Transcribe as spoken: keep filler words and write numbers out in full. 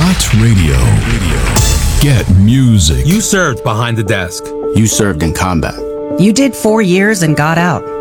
Not radio. Get music. You served behind the desk. You served in combat. You did four years and got out.